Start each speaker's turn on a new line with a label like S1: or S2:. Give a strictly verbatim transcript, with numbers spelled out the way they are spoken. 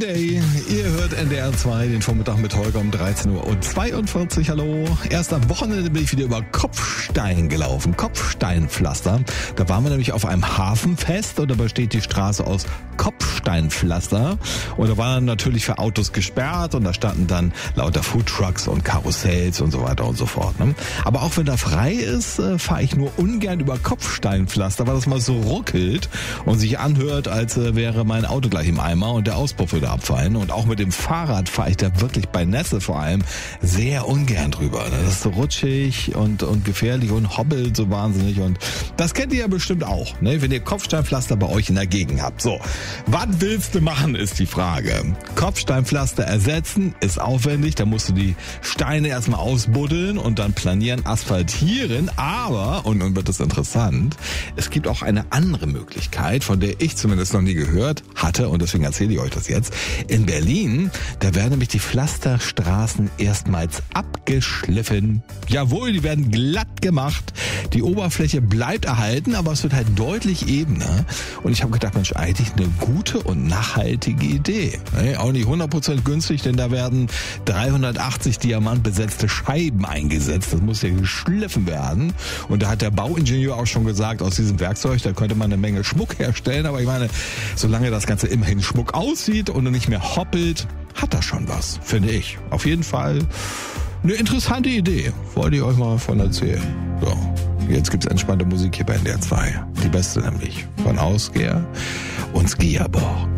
S1: Day. Ihr hört N D R zwei, den Vormittag mit Holger um dreizehn Uhr zweiundvierzig. Hallo. Erst am Wochenende bin ich wieder über Kopfstein gelaufen. Kopfsteinpflaster. Da waren wir nämlich auf einem Hafenfest und da besteht die Straße aus Kopfsteinpflaster. Und da waren natürlich für Autos gesperrt und da standen dann lauter Foodtrucks und Karussells und so weiter und so fort. Ne? Aber auch wenn da frei ist, äh, fahre ich nur ungern über Kopfsteinpflaster, weil das mal so ruckelt und sich anhört, als äh, wäre mein Auto gleich im Eimer und der Auspuff würde abfallen. Und auch mit dem Fahrrad fahre ich da wirklich bei Nässe vor allem sehr ungern drüber. Das ist so rutschig und, und gefährlich und hobbelt so wahnsinnig. Und das kennt ihr ja bestimmt auch, ne? Wenn ihr Kopfsteinpflaster bei euch in der Gegend habt. So, was willst du machen, ist die Frage. Kopfsteinpflaster ersetzen ist aufwendig. Da musst du die Steine erstmal ausbuddeln und dann planieren, asphaltieren. Aber, und nun wird es interessant, es gibt auch eine andere Möglichkeit, von der ich zumindest noch nie gehört hatte und deswegen erzähle ich euch das jetzt. In Berlin, da werden nämlich die Pflasterstraßen erstmals abgeschliffen. Jawohl, die werden glatt gemacht. Die Oberfläche bleibt erhalten, aber es wird halt deutlich ebener. Und ich habe gedacht, Mensch, eigentlich eine gute und nachhaltige Idee. Auch nicht hundert Prozent günstig, denn da werden dreihundertachtzig diamantbesetzte Scheiben eingesetzt. Das muss ja geschliffen werden. Und da hat der Bauingenieur auch schon gesagt, aus diesem Werkzeug, da könnte man eine Menge Schmuck herstellen. Aber ich meine, solange das Ganze immerhin Schmuck aussieht und nicht mehr hoppelt, hat das schon was, finde ich. Auf jeden Fall eine interessante Idee. Wollte ich euch mal von erzählen. So, jetzt gibt's entspannte Musik hier bei N D R zwei. Die beste nämlich. Von Ausgeher und Skiaborg.